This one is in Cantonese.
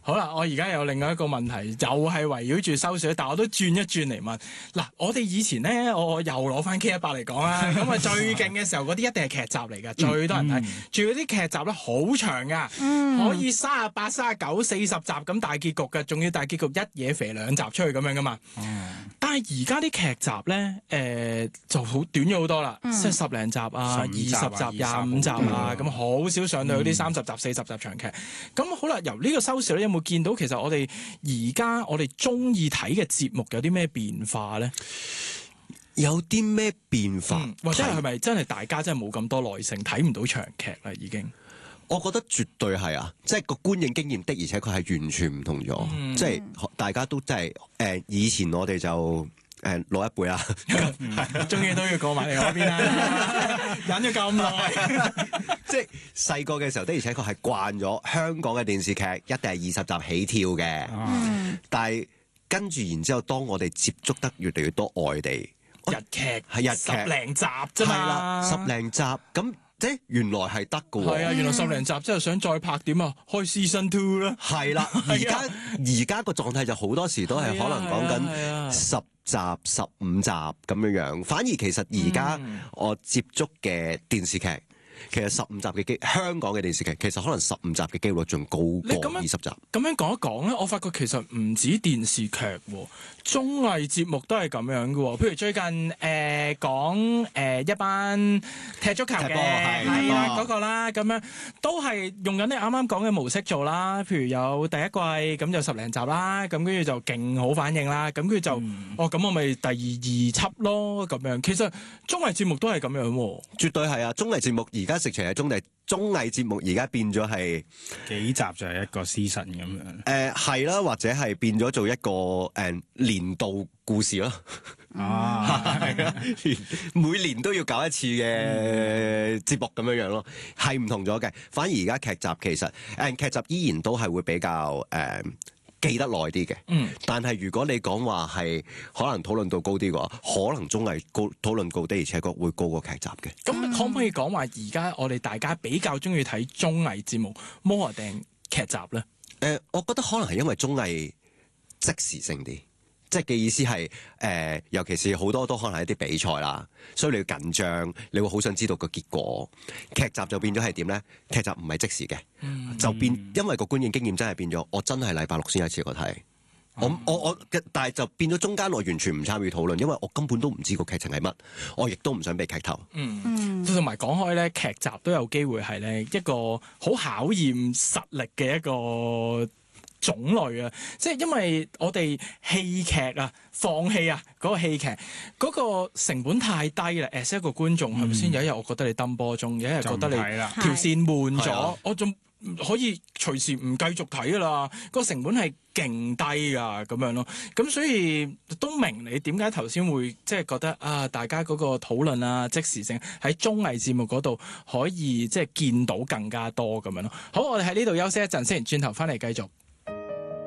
好啦，我而家有另外一個問題，又係圍繞住收視，但我都轉一轉嚟問。嗱，我哋以前咧，我又攞翻 K100嚟講啦。咁啊，最勁嘅時候嗰啲一定係劇集嚟㗎，最多人睇。仲有啲劇集咧好長㗎，可以38、39、40集咁大結局㗎，仲要大結局一嘢肥2集出去咁樣㗎嘛。但係而家啲劇集咧，就好短咗好多啦，即係10零集啊、20集、25集啊，咁好少上到嗰啲30集、40集長劇。咁好啦，由呢個收視咧，有冇見到其實我哋而家我哋中意睇嘅節目有啲咩變化咧？ 有啲咩變化？ 或者係咪真係大家真係冇咁多耐性睇唔到長劇啦？已經， 我覺得絕對係啊！即係個觀影經驗的，而且佢係完全唔同咗。即係大家都真係以前我哋就老一輩啦， 終於都要過埋嚟嗰邊啦，忍咗咁耐。 即係細個嘅時候的，而且確係慣咗香港嘅電視劇一定係20集起跳嘅。但係跟住然之後，當我哋接觸得越嚟越多外地日劇，係日劇10零集啫嘛， 係啦，10零集咁。即係原來係得㗎喎， 係啊！原來10零集之後想再拍點啊，開 Season 2啦。係啦，而家個狀態就好多時都係可能講緊10集、15集咁樣。反而其實而家我接觸嘅電視劇，其實15集嘅香港嘅電視劇，其實可能15集嘅機會率仲高過20集。咁樣講一講咧，我發覺其實唔止電視劇喎，綜藝節目都係咁樣嘅喎。譬如最近講一班踢足球嘅係啦嗰個啦，咁樣都係用緊你啱啱講嘅模式做啦。譬如有第一季咁就10零集啦，咁跟住就勁好反應啦，咁跟住就咁我咪第二輯咯咁樣。其實綜藝節目都係咁樣喎， 絕對係啊！綜藝節目而家直情係綜藝節目而家變咗係幾集就係一個 season 咁樣。 係啦，或者係變咗做一個年度故事咯。係啊，每年都要搞一次嘅節目咁樣咯，係唔同咗嘅。反而而家劇集其實劇集依然都係會比較記得耐啲嘅，但係如果你講話係可能討論度高啲嘅話，可能綜藝討論高啲，而且確會高過劇集嘅。 咁可唔可以講話而家我哋大家比較中意睇綜藝節目more定劇集咧？ 我覺得可能係因為綜藝即時性啲。即係嘅意思係尤其是好多都可能係一啲比賽啦，所以你要緊張，你會好想知道個結果。劇集就變咗係點咧？劇集唔係即時嘅，就變因為個觀影經驗真係變咗，我真係禮拜六先一次過睇。但係就變咗中間我完全唔參與討論，因為我根本都唔知個劇情係乜，我亦都唔想被劇透。 同埋講開咧，劇集都有機會係咧一個好考驗實力嘅一個種類啊，即係因為我哋戲劇啊，放戲啊嗰個戲劇嗰個成本太低啦。as 一個觀眾係咪先？有一日我覺得你抌波鐘，有一日覺得你條線悶咗，我仲可以隨時唔繼續睇噶啦。個成本係勁低噶咁樣咯。咁所以都明你點解頭先會即係覺得啊，大家嗰個討論啊，即時性喺綜藝節目嗰度可以即係見到更加多咁樣咯。好，我哋喺呢度休息一陣先，轉頭翻嚟繼續。